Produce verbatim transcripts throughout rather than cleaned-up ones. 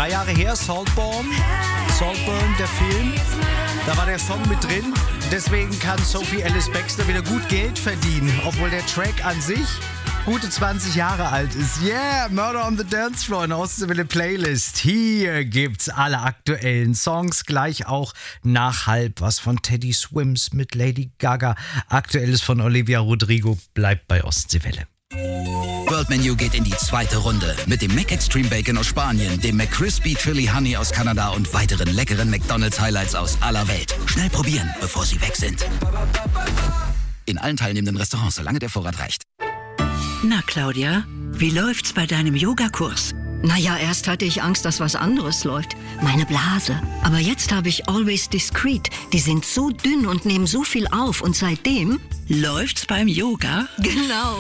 drei Jahre her, Saltburn. Saltburn, der Film. Da war der Song mit drin. Deswegen kann Sophie Ellis Bextor wieder gut Geld verdienen, obwohl der Track an sich gute zwanzig Jahre alt ist. Yeah, Murder on the Dance Floor, eine Ostseewelle Playlist. Hier gibt's alle aktuellen Songs, gleich auch nach halb was von Teddy Swims mit Lady Gaga. Aktuelles von Olivia Rodrigo, bleibt bei Ostseewelle. World Menu geht in die zweite Runde mit dem McExtreme Bacon aus Spanien, dem McCrispy Chili Honey aus Kanada und weiteren leckeren McDonald's Highlights aus aller Welt. Schnell probieren, bevor sie weg sind. In allen teilnehmenden Restaurants, solange der Vorrat reicht. Na, Claudia, wie läuft's bei deinem Yogakurs? Naja, erst hatte ich Angst, dass was anderes läuft. Meine Blase. Aber jetzt habe ich Always Discreet. Die sind so dünn und nehmen so viel auf. Und seitdem... Läuft's beim Yoga? Genau.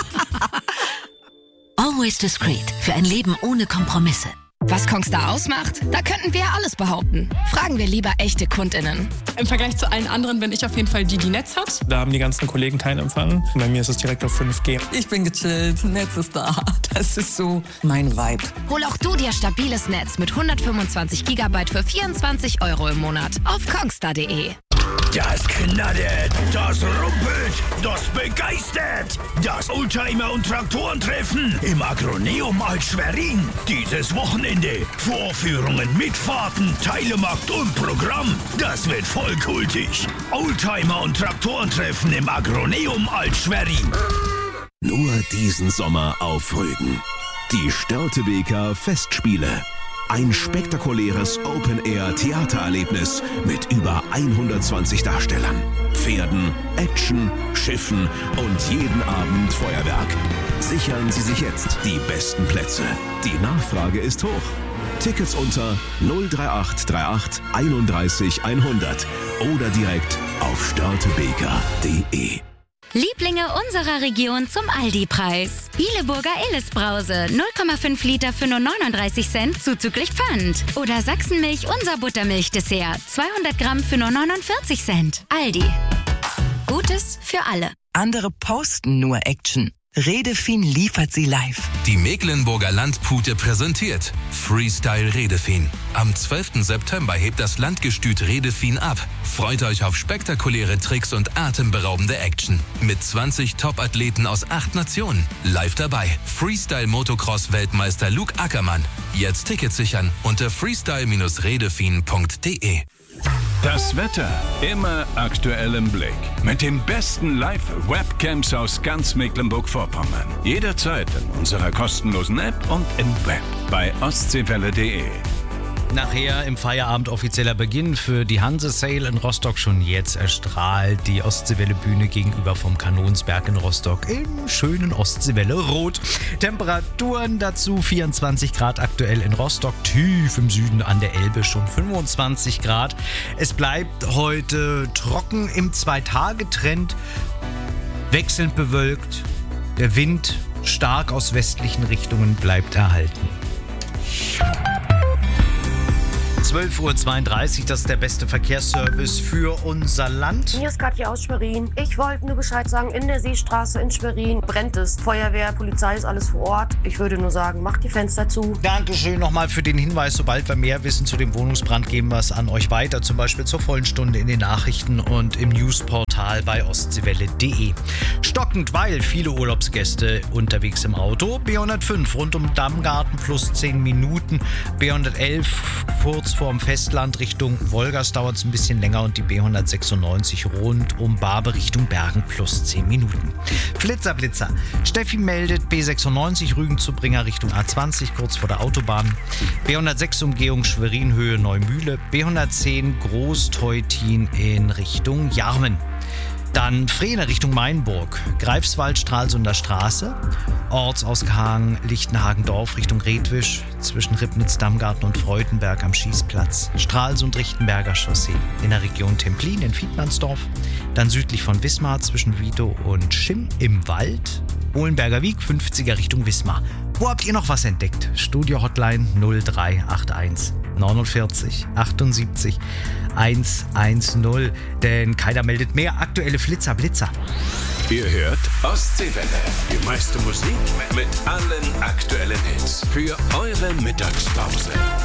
Always Discreet. Für ein Leben ohne Kompromisse. Was Kongstar ausmacht? Da könnten wir alles behaupten. Fragen wir lieber echte KundInnen. Im Vergleich zu allen anderen bin ich auf jeden Fall die, die Netz hat. Da haben die ganzen Kollegen keinen Empfang. Bei mir ist es direkt auf fünf G. Ich bin gechillt, Netz ist da. Das ist so mein Vibe. Hol auch du dir stabiles Netz mit hundertfünfundzwanzig Gigabyte für vierundzwanzig Euro im Monat auf kongstar punkt de. Das knallt, das rumpelt, das begeistert. Das Oldtimer- und Traktorentreffen im Agroneum Alt-Schwerin. Dieses Wochenende Vorführungen, Mitfahrten, Teilemarkt und Programm. Das wird voll kultig. Oldtimer- und Traktorentreffen im Agroneum Alt-Schwerin. Nur diesen Sommer auf Rügen. Die Störtebeker Festspiele. Ein spektakuläres Open-Air-Theatererlebnis mit über hundertzwanzig Darstellern, Pferden, Action, Schiffen und jeden Abend Feuerwerk. Sichern Sie sich jetzt die besten Plätze. Die Nachfrage ist hoch. Tickets unter null drei acht drei acht einunddreißig hundert oder direkt auf störtebeker punkt de. Lieblinge unserer Region zum Aldi-Preis. Ileburger Illes-Brause, null Komma fünf Liter für nur neununddreißig Cent zuzüglich Pfand. Oder Sachsenmilch, unser Buttermilch-Dessert, zweihundert Gramm für nur neunundvierzig Cent. Aldi. Gutes für alle. Andere posten nur Action. Redefin liefert sie live. Die Mecklenburger Landpute präsentiert Freestyle Redefin. Am zwölften September hebt das Landgestüt Redefin ab. Freut euch auf spektakuläre Tricks und atemberaubende Action. Mit zwanzig Top-Athleten aus acht Nationen. Live dabei Freestyle-Motocross-Weltmeister Luke Ackermann. Jetzt Tickets sichern unter freestyle redefin punkt de. Das Wetter immer aktuell im Blick. Mit den besten Live-Webcams aus ganz Mecklenburg-Vorpommern. Jederzeit in unserer kostenlosen App und im Web bei ostseewelle punkt de. Nachher im Feierabend offizieller Beginn für die Hanse Sale in Rostock. Schon jetzt erstrahlt die Ostseewelle-Bühne gegenüber vom Kanonsberg in Rostock im schönen Ostseewelle-Rot. Temperaturen dazu vierundzwanzig Grad aktuell in Rostock, tief im Süden an der Elbe schon fünfundzwanzig Grad. Es bleibt heute trocken im Zwei-Tage-Trend, wechselnd bewölkt. Der Wind stark aus westlichen Richtungen bleibt erhalten. zwölf Uhr zweiunddreißig, das ist der beste Verkehrsservice für unser Land. Hier ist Katja aus Schwerin. Ich wollte nur Bescheid sagen, in der Seestraße in Schwerin brennt es. Feuerwehr, Polizei ist alles vor Ort. Ich würde nur sagen, macht die Fenster zu. Dankeschön nochmal für den Hinweis. Sobald wir mehr wissen zu dem Wohnungsbrand, geben wir es an euch weiter. Zum Beispiel zur vollen Stunde in den Nachrichten und im Newsportal bei ostseewelle punkt de. Stockend, weil viele Urlaubsgäste unterwegs im Auto. B hundertfünf rund um Dammgarten plus zehn Minuten. B hundertelf kurz vorm Festland Richtung Wolgast dauert es ein bisschen länger und die B hundertsechsundneunzig rund um Barbe Richtung Bergen plus zehn Minuten. Flitzer, Blitzer. Steffi meldet B sechsundneunzig Rügen-Zubringer Richtung A zwanzig kurz vor der Autobahn. B hundertsechs Umgehung Schwerin Höhe Neumühle. B hundertzehn Großteutin in Richtung Jarmen. Dann Frehne Richtung Mainburg, Greifswald, Stralsunder Straße, Ortsausgang Lichtenhagen-Dorf Richtung Redwisch, zwischen Ribnitz, Dammgarten und Freudenberg am Schießplatz, Stralsund-Richtenberger Chaussee in der Region Templin in Vietmannsdorf, dann südlich von Wismar zwischen Wiedow und Schimm im Wald, Ohlenberger Wieg, fünfziger Richtung Wismar. Wo habt ihr noch was entdeckt? Studio-Hotline null drei acht eins neunundvierzig achtundsiebzig hundertzehn, denn keiner meldet mehr. Aktuelle Flitzer, Blitzer. Ihr hört Ostseewelle, die meiste Musik mit allen aktuellen Hits für eure Mittagspause.